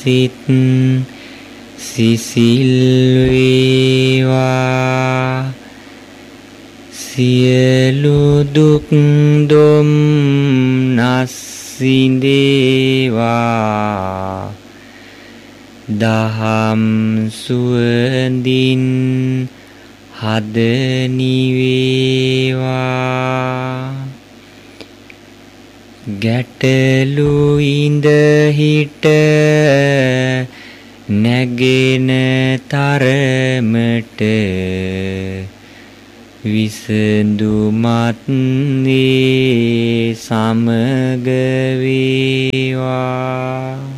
සිත් සිසිල් වේවා සියලු දුක් දුම්නස් සිඳේවා දහම් සුවඳින් හද නිවේවා ගැටලු ඉඳ හිට නැගෙන තරමට විසඳුමත් සමග වේවා